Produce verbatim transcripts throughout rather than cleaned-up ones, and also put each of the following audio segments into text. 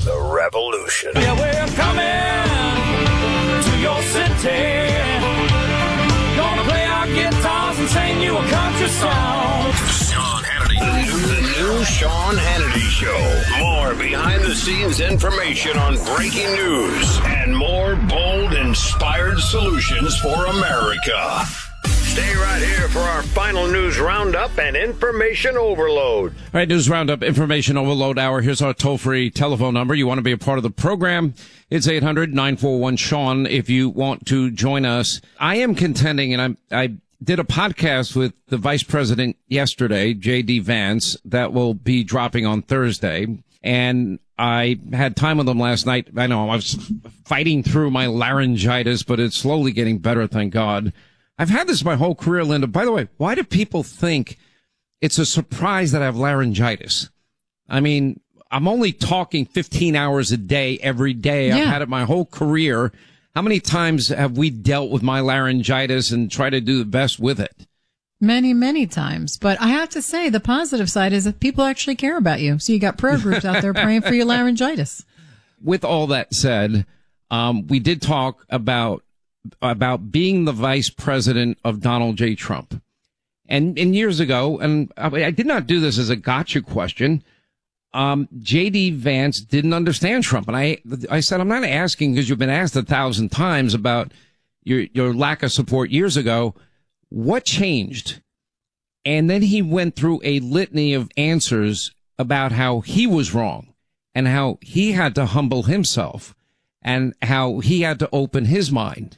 The Revolution. Yeah, we're coming to your city. Gonna play our guitars and sing you a country song. Sean Hannity. The new Sean Hannity Show. More behind-the-scenes information on breaking news and more bold, inspired solutions for America. Stay right here for our final news roundup and information overload. All right, news roundup, information overload hour. Here's our toll-free telephone number. You want to be a part of the program? It's eight hundred nine four one Sean if you want to join us. I am contending, and I'm, I did a podcast with the vice president yesterday, J D Vance, that will be dropping on Thursday. And I had time with him last night. I know I was fighting through my laryngitis, but it's slowly getting better, thank God. I've had this my whole career, Linda. By the way, why do people think it's a surprise that I have laryngitis? I mean, I'm only talking fifteen hours a day every day. Yeah. I've had it my whole career. How many times have we dealt with my laryngitis and try to do the best with it? Many, many times. But I have to say, the positive side is that people actually care about you. So you got prayer groups out there praying for your laryngitis. With all that said, um, we did talk about about being the vice president of Donald J. Trump. And, and years ago, and I, I did not do this as a gotcha question, um, J D Vance didn't understand Trump. And I, I said, I'm not asking because you've been asked a thousand times about your, your lack of support years ago. What changed? And then he went through a litany of answers about how he was wrong and how he had to humble himself and how he had to open his mind.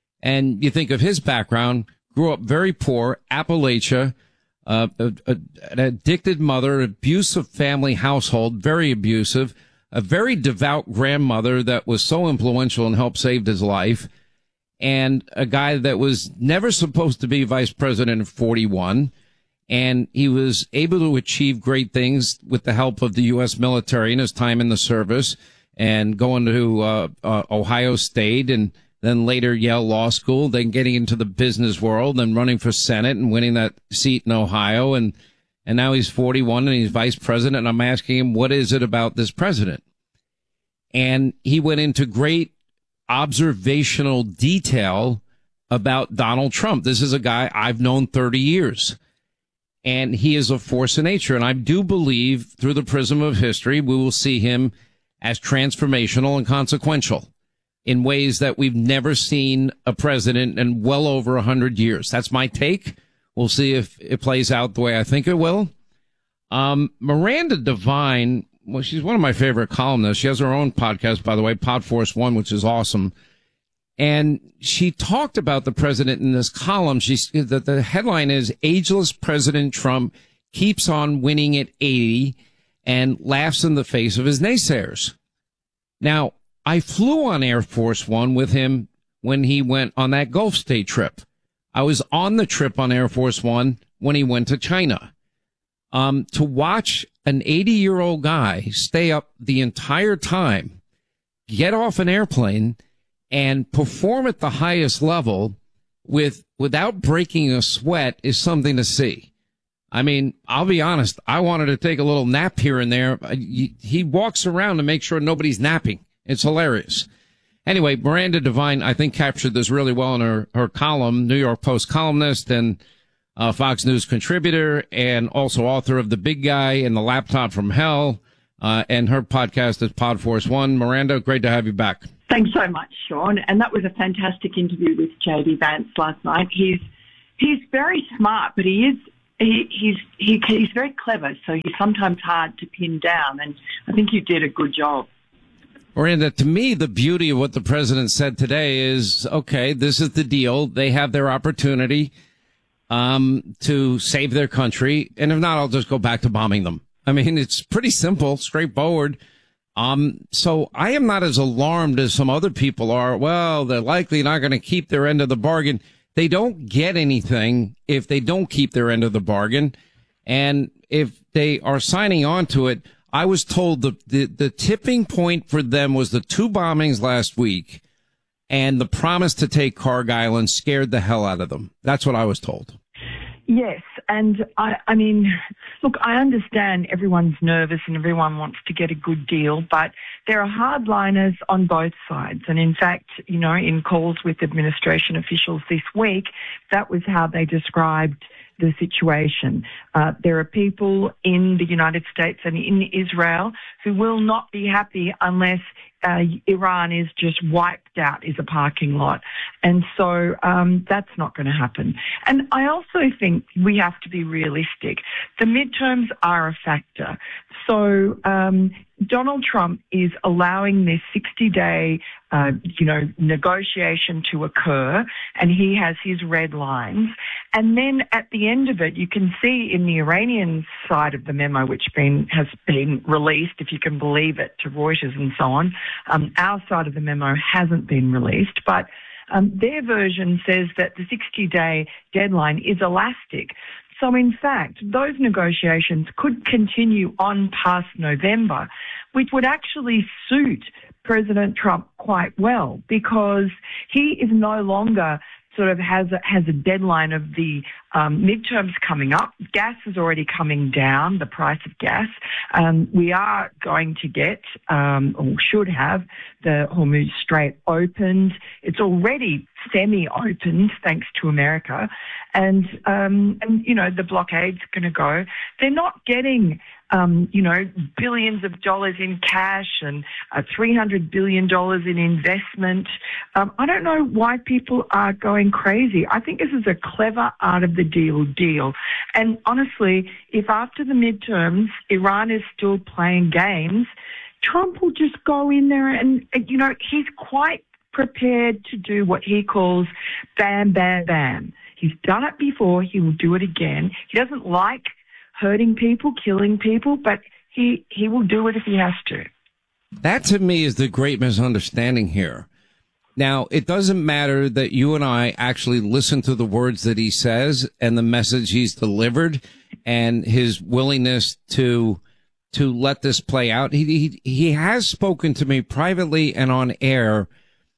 And you think of his background, grew up very poor, Appalachia, uh, a, a, an addicted mother, abusive family household, very abusive, a very devout grandmother that was so influential and helped save his life, and a guy that was never supposed to be vice president at forty-one. And he was able to achieve great things with the help of the U S military in his time in the service and going to uh, uh, Ohio State and then later Yale Law School, then getting into the business world and running for Senate and winning that seat in Ohio. And, and now he's forty-one and he's vice president. And I'm asking him, what is it about this president? And he went into great observational detail about Donald Trump. This is a guy I've known thirty years. And he is a force of nature. And I do believe through the prism of history, we will see him as transformational and consequential in ways that we've never seen a president in well over a hundred years. That's my take. We'll see if it plays out the way I think it will. Um, Miranda Devine, well, she's one of my favorite columnists. She has her own podcast, by the way, Podforce One, which is awesome. And she talked about the president in this column. She's, the, the headline is Ageless President Trump Keeps on Winning at eighty and Laughs in the Face of His Naysayers. Now, I flew on Air Force One with him when he went on that Gulf State trip. I was on the trip on Air Force One when he went to China. Um, to watch an eighty-year-old guy stay up the entire time, get off an airplane, and perform at the highest level with without breaking a sweat is something to see. I mean, I'll be honest, I wanted to take a little nap here and there. He walks around to make sure nobody's napping. It's hilarious. Anyway, Miranda Devine, I think, captured this really well in her, her column, New York Post columnist and uh, Fox News contributor, and also author of The Big Guy and The Laptop from Hell. Uh, and her podcast is Podforce One. Miranda, great to have you back. Thanks so much, Sean. And that was a fantastic interview with J D Vance last night. He's he's very smart, but he is he, he's he, he's very clever. So he's sometimes hard to pin down. And I think you did a good job. Miranda, to me, the beauty of what the president said today is, okay, this is the deal. They have their opportunity um, to save their country. And if not, I'll just go back to bombing them. I mean, it's pretty simple, straightforward. Um, so I am not as alarmed as some other people are. Well, they're likely not going to keep their end of the bargain. They don't get anything if they don't keep their end of the bargain. And if they are signing on to it, I was told the, the, the tipping point for them was the two bombings last week, and the promise to take Carg Island scared the hell out of them. That's what I was told. Yes, and I, I mean, look, I understand everyone's nervous and everyone wants to get a good deal, but there are hardliners on both sides. And in fact, you know, in calls with administration officials this week, that was how they described the situation. Uh, there are people in the United States and in Israel who will not be happy unless uh, Iran is just wiped out as a parking lot. And so um, that's not going to happen. And I also think we have to be realistic. The midterms are a factor. So um, Donald Trump is allowing this sixty-day, uh, you know, negotiation to occur, and he has his red lines. And then at the end of it, you can see in the Iranian side of the memo, which been, has been released, if you can believe it, to Reuters and so on. Um, our side of the memo hasn't been released, but um, their version says that the sixty-day deadline is elastic. So, in fact, those negotiations could continue on past November, which would actually suit President Trump quite well, because he is no longer sort of has a, has a deadline of the um, midterms coming up. Gas is already coming down, the price of gas. Um, we are going to get, um, or should have, the Hormuz Strait opened. It's already semi-opened, thanks to America. And, um, and you know, the blockade's going to go. They're not getting, um, you know, billions of dollars in cash and uh, three hundred billion dollars in investment. Um, I don't know why people are going crazy. I think this is a clever art of the deal deal. And honestly, if after the midterms Iran is still playing games, Trump will just go in there and, you know, he's quite prepared to do what he calls bam, bam, bam. He's done it before. He will do it again. He doesn't like hurting people, killing people, but he, he will do it if he has to. That, to me, is the great misunderstanding here. Now, it doesn't matter that you and I actually listen to the words that he says and the message he's delivered and his willingness to to let this play out. He, he, he has spoken to me privately and on air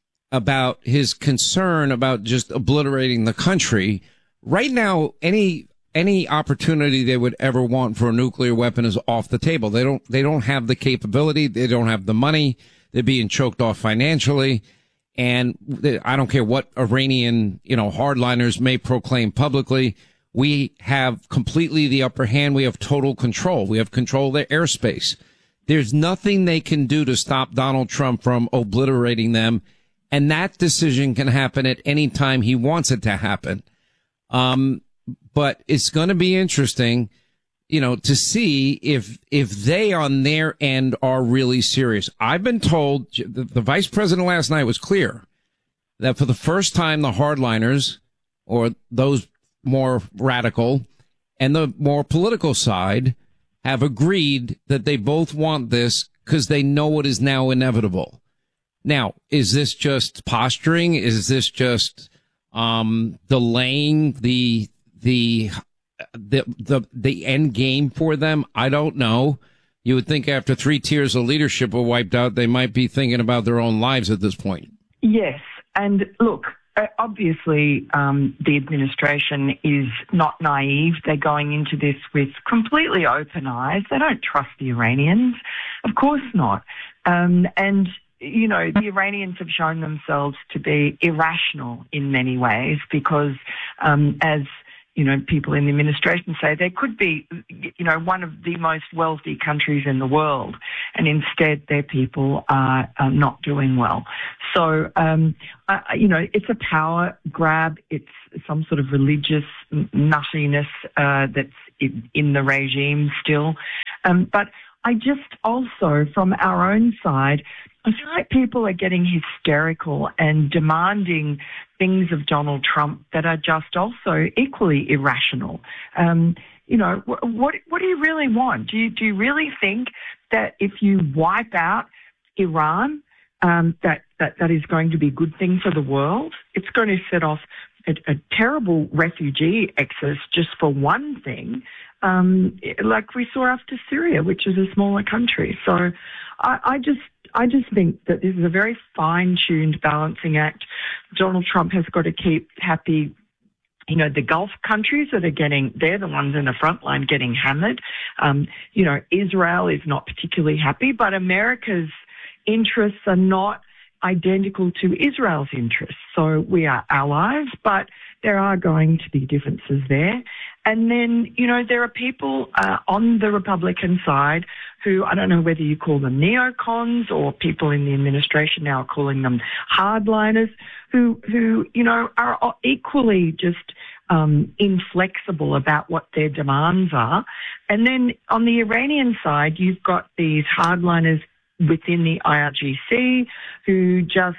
about his concern about just obliterating the country. Right now, any any opportunity they would ever want for a nuclear weapon is off the table. They don't they don't have the capability. They don't have the money. They're being choked off financially. And they, I don't care what Iranian, you know, hardliners may proclaim publicly. We have completely the upper hand. We have total control. We have control of their airspace. There's nothing they can do to stop Donald Trump from obliterating them. And that decision can happen at any time he wants it to happen. Um, but it's going to be interesting, you know, to see if, if they on their end are really serious. I've been told, the, the vice president last night was clear that for the first time, the hardliners, or those more radical and the more political side, have agreed that they both want this because they know it is now inevitable. Now, is this just posturing? Is this just um, delaying the the the the the end game for them? I don't know. You would think after three tiers of leadership were wiped out, they might be thinking about their own lives at this point. Yes, and look, obviously um, the administration is not naive. They're going into this with completely open eyes. They don't trust the Iranians, of course not, um, and. You know, the Iranians have shown themselves to be irrational in many ways because, um, as, you know, people in the administration say, they could be, you know, one of the most wealthy countries in the world, and instead their people are, are not doing well. So, um, uh, you know, it's a power grab. It's some sort of religious nuttiness uh, that's in, in the regime still. Um, but I just also, from our own side, I feel like people are getting hysterical and demanding things of Donald Trump that are just also equally irrational. Um, you know, what what do you really want? Do you do you really think that if you wipe out Iran, um, that, that that is going to be a good thing for the world? It's going to set off a, a terrible refugee exodus just for one thing, um, like we saw after Syria, which is a smaller country. So I, I just. I just think that this is a very fine-tuned balancing act. Donald Trump has got to keep happy You know, the Gulf countries that are getting, they're the ones in the front line getting hammered. Um, you know, Israel is not particularly happy, but America's interests are not identical to Israel's interests. So we are allies, but there are going to be differences there. And then, you know, there are people uh, on the Republican side who, I don't know whether you call them neocons or people in the administration now are calling them hardliners, who, who you know, are equally just um, inflexible about what their demands are. And then on the Iranian side, you've got these hardliners within the I R G C who just,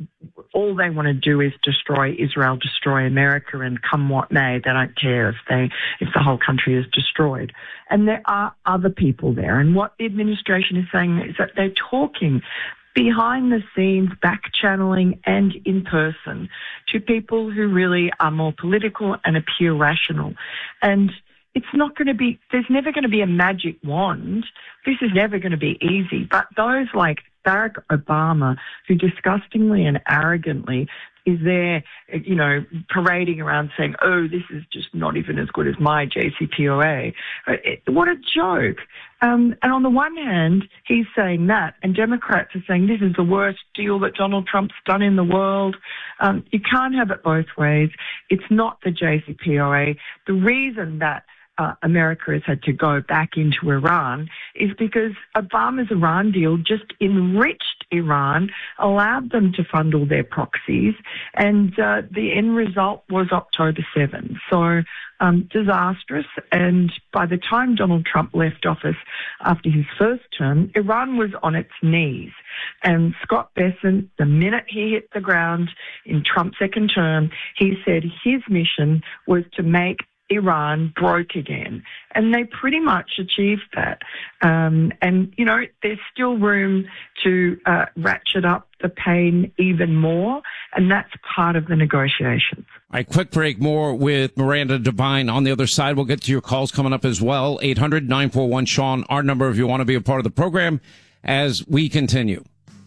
all they want to do is destroy Israel, destroy America, and come what may, they don't care if they, if the whole country is destroyed. And there are other people there. And what the administration is saying is that they're talking behind the scenes, back channeling and in person to people who really are more political and appear rational. And it's not going to be, there's never going to be a magic wand. This is never going to be easy. But those like Barack Obama, who disgustingly and arrogantly is there, you know, parading around saying, oh, this is just not even as good as my J C P O A. What a joke. Um, and on the one hand, he's saying that, and Democrats are saying this is the worst deal that Donald Trump's done in the world. Um, you can't have it both ways. It's not the J C P O A. The reason that Uh, America has had to go back into Iran is because Obama's Iran deal just enriched Iran, allowed them to fund all their proxies, and uh, the end result was October seventh. So um, disastrous. And by the time Donald Trump left office after his first term, Iran was on its knees. And Scott Bessent, the minute he hit the ground in Trump's second term, he said his mission was to make Iran broke again. And they pretty much achieved that. Um, and, you know, there's still room to uh, ratchet up the pain even more, and that's part of the negotiations. All right, quick break. More with Miranda Devine on the other side. We'll get to your calls coming up as well. eight hundred nine four one Sean, our number if you want to be a part of the program as we continue.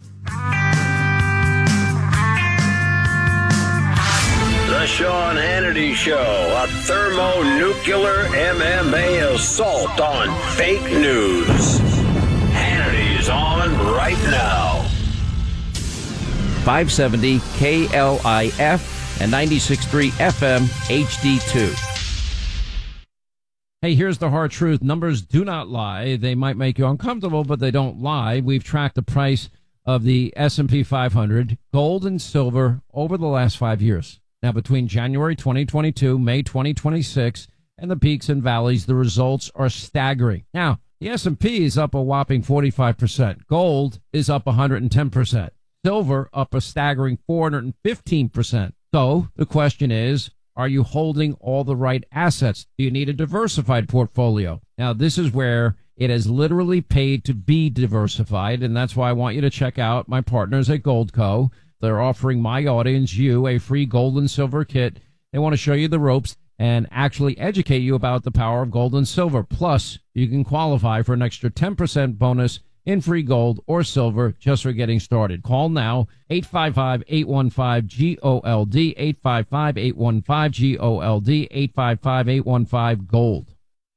The Sean Hannity Show, a thermonuclear M M A assault on fake news. Hannity's on right now. five seventy K L I F and ninety-six point three F M H D two. Hey, here's the hard truth. Numbers do not lie. They might make you uncomfortable, but they don't lie. We've tracked the price of the S and P five hundred, gold and silver, over the last five years. Now, between January twenty twenty-two, May twenty twenty-six, and the peaks and valleys, the results are staggering. Now, the S and P is up a whopping forty-five percent. Gold is up one hundred ten percent. Silver up a staggering four hundred fifteen percent. So the question is, are you holding all the right assets? Do you need a diversified portfolio? Now, this is where it has literally paid to be diversified, and that's why I want you to check out my partners at Goldco. They're offering my audience, you, a free gold and silver kit. They want to show you the ropes and actually educate you about the power of gold and silver. Plus, you can qualify for an extra ten percent bonus in free gold or silver just for getting started. Call now, eight five five, eight one five, G O L D, eight five five, eight one five, G O L D, eight five five, eight one five, GOLD.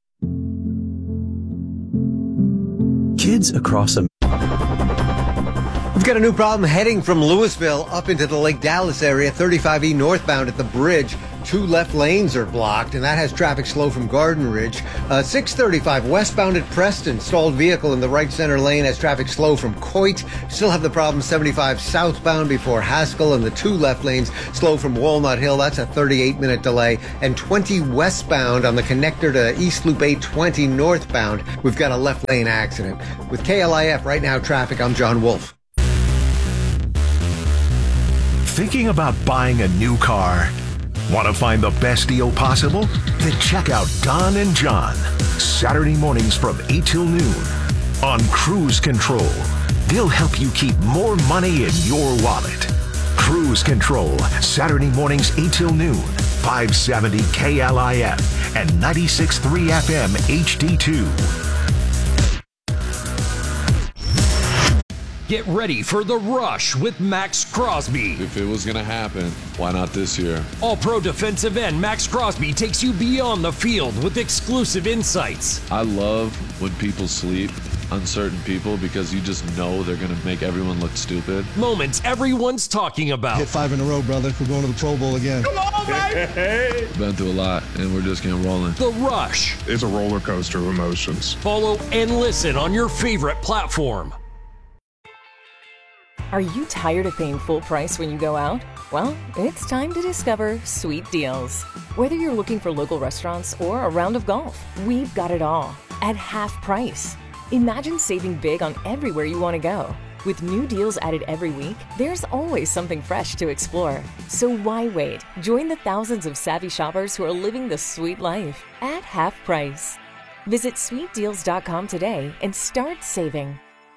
Kids across America. We've got a new problem heading from Louisville up into the Lake Dallas area, thirty-five E northbound at the bridge. Two left lanes are blocked, and that has traffic slow from Garden Ridge. Uh, six thirty-five westbound at Preston, stalled vehicle in the right center lane has traffic slow from Coit. Still have the problem seventy-five southbound before Haskell, and the two left lanes slow from Walnut Hill. That's a thirty-eight minute delay. And twenty westbound on the connector to East Loop eight twenty northbound. We've got a left lane accident. With K L I F right now traffic, I'm John Wolf. Thinking about buying a new car? Want to find the best deal possible? Then check out Don and John, Saturday mornings from eight till noon on Cruise Control. They'll help you keep more money in your wallet. Cruise Control, Saturday mornings eight till noon, five seventy K L I F and ninety-six point three F M H D two. Get ready for The Rush with Max Crosby. If it was going to happen, why not this year? All-Pro defensive end Max Crosby takes you beyond the field with exclusive insights. I love when people sleep, uncertain people, because you just know they're going to make everyone look stupid. Moments everyone's talking about. Hit five in a row, brother. We're going to the Pro Bowl again. Come on, baby! Been through a lot, and we're just getting rolling. The Rush. It's a roller coaster of emotions. Follow and listen on your favorite platform. Are you tired of paying full price when you go out? Well, it's time to discover Sweet Deals. Whether you're looking for local restaurants or a round of golf, we've got it all at half price. Imagine saving big on everywhere you want to go. With new deals added every week, there's always something fresh to explore. So why wait? Join the thousands of savvy shoppers who are living the sweet life at half price. Visit sweet deals dot com today and start saving.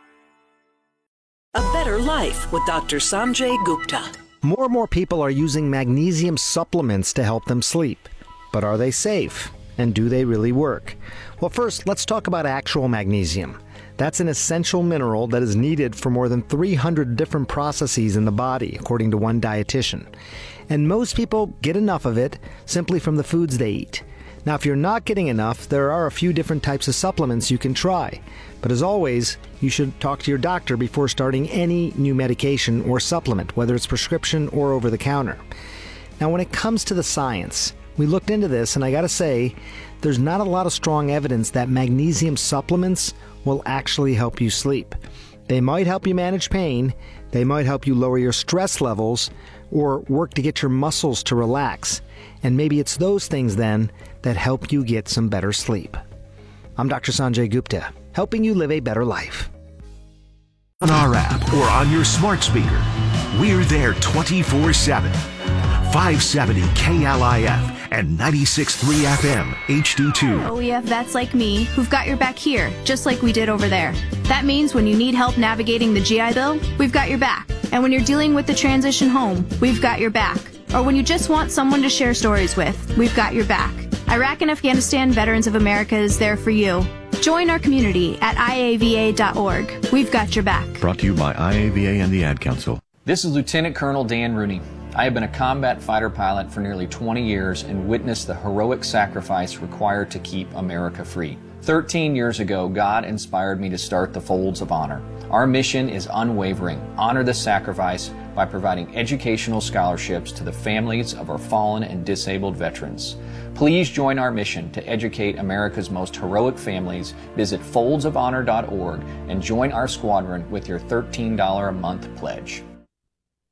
A better life with Doctor Sanjay Gupta. More and more people are using magnesium supplements to help them sleep. But are they safe? And do they really work? Well, first, let's talk about actual magnesium. That's an essential mineral that is needed for more than three hundred different processes in the body, according to one dietitian. And most people get enough of it simply from the foods they eat. Now, if you're not getting enough, there are a few different types of supplements you can try. But as always, you should talk to your doctor before starting any new medication or supplement, whether it's prescription or over the counter. Now, when it comes to the science, we looked into this, and I gotta say, there's not a lot of strong evidence that magnesium supplements will actually help you sleep. They might help you manage pain, they might help you lower your stress levels, or work to get your muscles to relax. And maybe it's those things then that help you get some better sleep. I'm Doctor Sanjay Gupta, helping you live a better life. On our app or on your smart speaker, we're there twenty-four seven. five seventy K L I F and ninety-six point three F M H D two. O E F vets like me who've got your back here, just like we did over there. That means when you need help navigating the G I Bill, we've got your back. And when you're dealing with the transition home, we've got your back. Or when you just want someone to share stories with, we've got your back. Iraq and Afghanistan Veterans of America is there for you. Join our community at I A V A dot org. We've got your back. Brought to you by I A V A and the Ad Council. This is Lieutenant Colonel Dan Rooney. I have been a combat fighter pilot for nearly twenty years and witnessed the heroic sacrifice required to keep America free. Thirteen years ago, God inspired me to start the Folds of Honor. Our mission is unwavering. Honor the sacrifice by providing educational scholarships to the families of our fallen and disabled veterans. Please join our mission to educate America's most heroic families. Visit folds of honor dot org and join our squadron with your thirteen dollars a month pledge.